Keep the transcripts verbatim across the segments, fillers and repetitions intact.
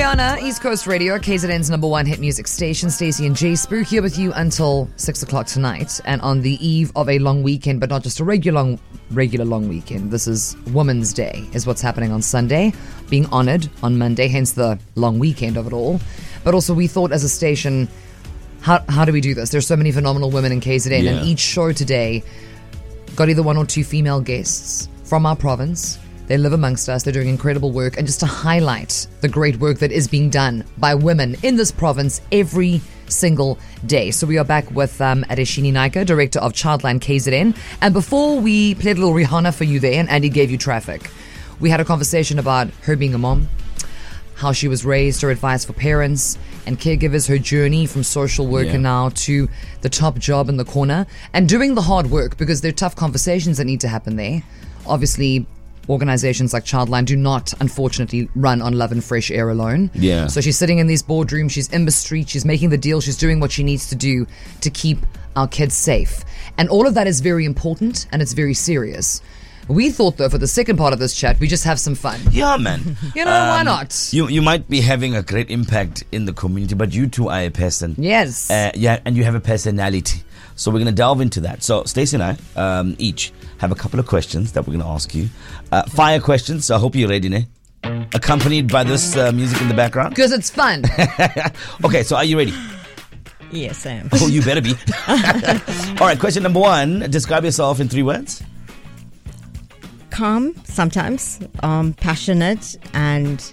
Rihanna, East Coast Radio, K Z N's number one hit music station. Stacey and Jay Spoo here with you until six o'clock tonight. And on the eve of a long weekend, but not just a regular long, regular long weekend. This is Women's Day, is what's happening on Sunday, being honoured on Monday, hence the long weekend of it all. But also we thought as a station, how how do we do this? There's so many phenomenal women in K Z N, yeah. And each show today got either one or two female guests from our province. They live amongst us. They're doing incredible work. And just to highlight the great work that is being done by women in this province every single day. So we are back with um, Adeshini Naika, Director of Childline K Z N. And before we played a little Rihanna for you there, and Andy gave you traffic, we had a conversation about her being a mom, how she was raised, her advice for parents and caregivers, her journey from social worker yeah. now to the top job in the corner, and doing the hard work, because there are tough conversations that need to happen there. Obviously, organizations like Childline do not, unfortunately, run on love and fresh air alone. Yeah. So she's sitting in these boardrooms, she's in the street, she's making the deal, she's doing what she needs to do to keep our kids safe. And all of that is very important, and it's very serious. We thought, though, for the second part of this chat, we just have some fun. Yeah, man. You know, um, why not? You you might be having a great impact in the community, but you too are a person. Yes. Uh, yeah, and you have a personality. So we're going to delve into that. So Stacey and I um, each have a couple of questions that we're going to ask you. Uh, fire questions, so I hope you're ready, ne? Accompanied by this uh, music in the background. Because it's fun. Okay, so are you ready? Yes, I am. Oh, you better be. All right, question number one. Describe yourself in three words. Calm, sometimes. Um, passionate and...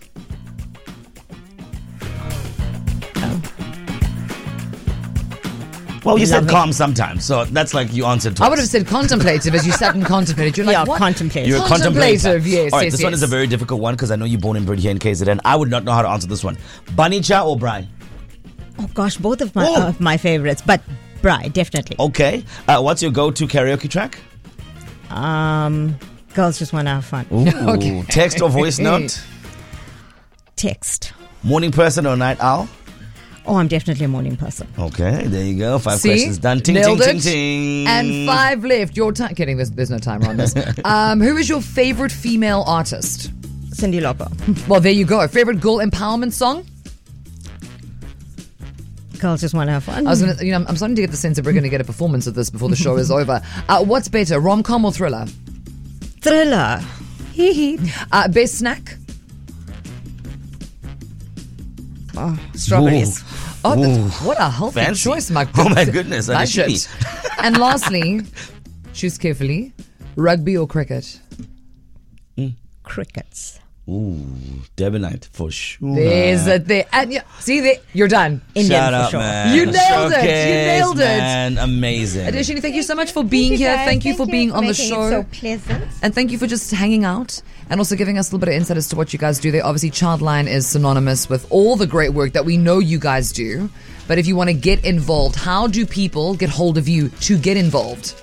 Um, Well, you Loving. said calm sometimes, so that's like you answered twice. I would have said contemplative as you sat and contemplated. You're like, yeah, what? contemplative. You're a Contemplative, contemplator. yes, All right, yes, this yes. one is a very difficult one because I know you're born and bred here in K Z N. I would not know how to answer this one. Banicha or Bri? Oh gosh, both of my Oh. of my favorites, but Bri, definitely. Okay. Uh, what's your go-to karaoke track? Um, girls just want to have fun. Ooh. Okay. Text or voice note? Text. Morning person or night owl? Oh, I'm definitely a morning person. Okay, there you go. Five See? questions done. Ting, Nailed ting, it. ting, ting. And five left. Your time. Kidding, there's, there's no timer on this. Um, who is your favorite female artist? Cyndi Lauper. Well, there you go. Favorite girl empowerment song? Girls just want to have fun. I was gonna, you know, I'm starting to get the sense that we're going to get a performance of this before the show is over. Uh, what's better, rom-com or thriller? Thriller. Hee hee. Uh, best snack? Oh, strawberries. Ooh. Oh, Ooh. that's, what a healthy Fancy. choice, my Oh my goodness, Nice Adeshini. shit. And lastly, choose carefully, rugby or cricket? Crickets. Ooh, Debonite for sure. There's a there. And you, see, there, you're done. Indian Shut for up, sure. man. You nailed it. You Showcase, nailed it. Man, amazing. Adeshini, thank you so much for being Thank you, here. guys. Thank you for being on the making show. It so pleasant. And thank you for just hanging out and also giving us a little bit of insight as to what you guys do there. Obviously, Childline is synonymous with all the great work that we know you guys do. But if you want to get involved, how do people get hold of you to get involved?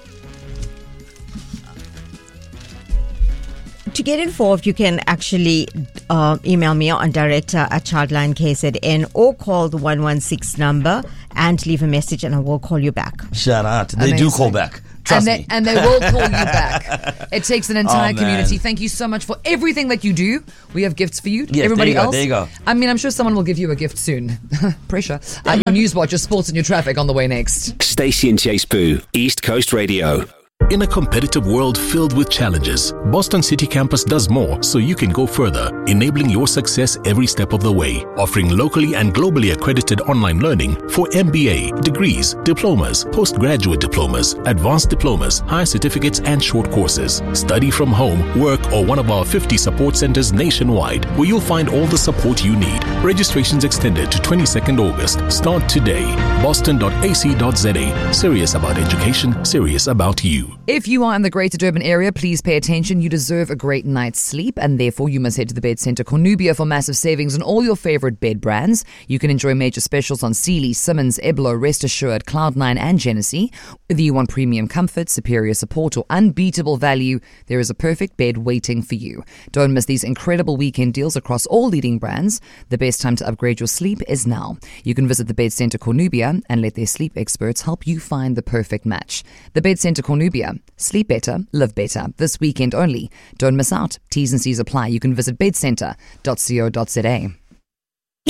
To get involved, you can actually uh, email me on director at Childline K Z N or call the one one six number and leave a message and I will call you back. Shout out. They Amazing. do call back. Trust and they, me. and they will call you back. It takes an entire Oh, man. community. Thank you so much for everything that you do. We have gifts for you. Yes, Everybody there you go, else. there you go. I mean, I'm sure someone will give you a gift soon. Pressure. Uh, your Newswatch, your sports and your traffic on the way next. Stacey and Jay Spoo, East Coast Radio. In a competitive world filled with challenges, Boston City Campus does more so you can go further, enabling your success every step of the way. Offering locally and globally accredited online learning for M B A, degrees, diplomas, postgraduate diplomas, advanced diplomas, higher certificates, and short courses. Study from home, work, or one of our fifty support centers nationwide, where you'll find all the support you need. Registrations extended to twenty-second August. Start today. boston dot a c dot z a. Serious about education, serious about you. If you are in the Greater Durban area, please pay attention. You deserve a great night's sleep, and therefore you must head to the Bed Centre Cornubia for massive savings on all your favourite bed brands. You can enjoy major specials on Sealy, Simmons, Eblo, Rest Assured, Cloud nine and Genesee. Whether you want premium comfort, superior support or unbeatable value, there is a perfect bed waiting for you. Don't miss these incredible weekend deals across all leading brands. The best time to upgrade your sleep is now. You can visit the Bed Centre Cornubia and let their sleep experts help you find the perfect match. The Bed Centre Cornubia. Sleep better, live better. This weekend only. Don't miss out. T's and C's apply. You can visit bed centre dot co dot z a.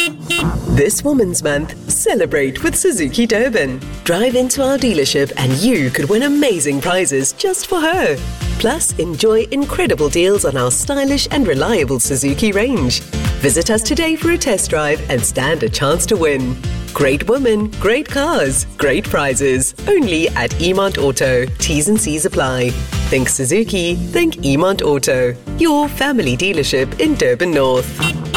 This Women's Month, celebrate with Suzuki Durban. Drive into our dealership and you could win amazing prizes just for her. Plus, enjoy incredible deals on our stylish and reliable Suzuki range. Visit us today for a test drive and stand a chance to win. Great women, great cars, great prizes. Only at Emont Auto. T's and C's apply. Think Suzuki, think Emont Auto. Your family dealership in Durban North.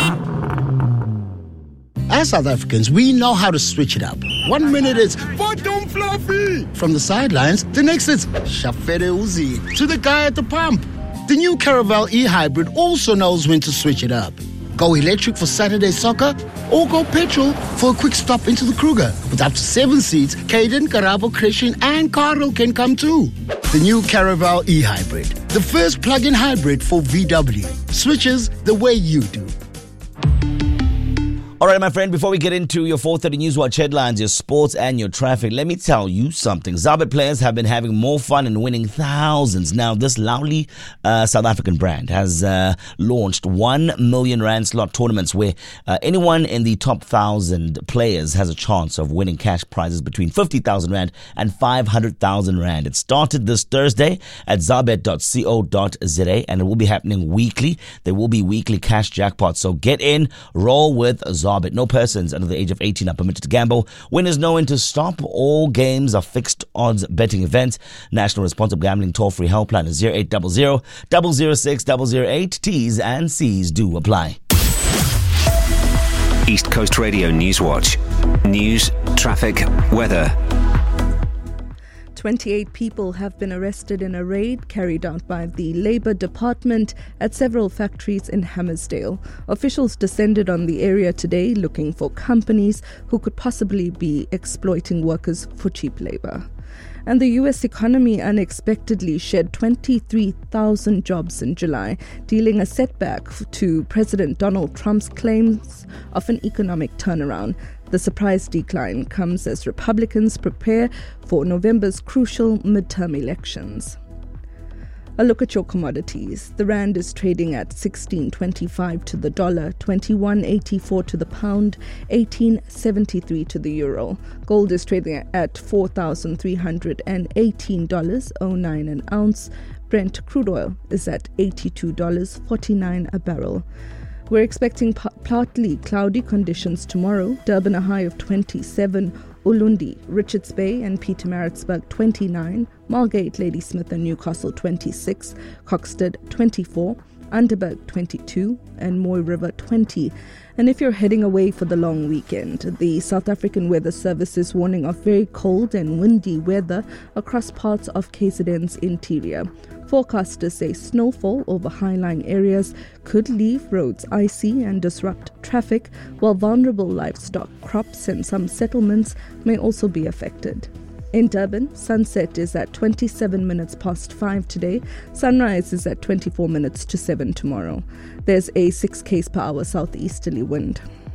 As South Africans, we know how to switch it up. One minute it's bottom fluffy from the sidelines. The next it's Shafere Uzi to the guy at the pump. The new Caravel e-hybrid also knows when to switch it up. Go electric for Saturday soccer or go petrol for a quick stop into the Kruger. With up to seven seats, Caden, Karabo, Christian and Carl can come too. The new Caravel e-hybrid. The first plug-in hybrid for V W. Switches the way you do. All right, my friend, before we get into your four thirty News Watch headlines, your sports and your traffic, let me tell you something. Zabet players have been having more fun and winning thousands. Now, this loudly uh, South African brand has uh, launched one million rand slot tournaments where uh, anyone in the top one thousand players has a chance of winning cash prizes between fifty thousand rand and five hundred thousand rand. It started this Thursday at zabet dot co dot za and it will be happening weekly. There will be weekly cash jackpots. So get in, roll with Zabet. Zabet. No persons under the age of eighteen are permitted to gamble. Winners know when to stop. All games are fixed odds betting events. National Responsible Gambling toll-free helpline is zero eight zero zero, zero zero six, zero zero eight. T's and C's do apply. East Coast Radio News Watch. News, traffic, weather. twenty-eight people have been arrested in a raid carried out by the Labour Department at several factories in Hammersdale. Officials descended on the area today looking for companies who could possibly be exploiting workers for cheap labour. And the U S economy unexpectedly shed twenty-three thousand jobs in July, dealing a setback to President Donald Trump's claims of an economic turnaround. The surprise decline comes as Republicans prepare for November's crucial midterm elections. A look at your commodities. The rand is trading at sixteen twenty-five to the dollar, twenty-one eighty-four to the pound, eighteen seventy-three to the euro. Gold is trading at four thousand three hundred eighteen dollars and nine cents an ounce. Brent crude oil is at eighty-two dollars and forty-nine cents a barrel. We're expecting p- partly cloudy conditions tomorrow. Durban a high of twenty-seven, Ulundi, Richards Bay and Pietermaritzburg twenty-nine, Margate, Ladysmith and Newcastle twenty-six, Coxted twenty-four, Underberg twenty-two and Moy River twenty. And if you're heading away for the long weekend, the South African Weather Service is warning of very cold and windy weather across parts of K Z N's interior. Forecasters say snowfall over high-lying areas could leave roads icy and disrupt traffic, while vulnerable livestock, crops and some settlements may also be affected. In Durban, sunset is at twenty-seven minutes past five today. Sunrise is at twenty-four minutes to seven tomorrow. There's a six k's per hour southeasterly wind.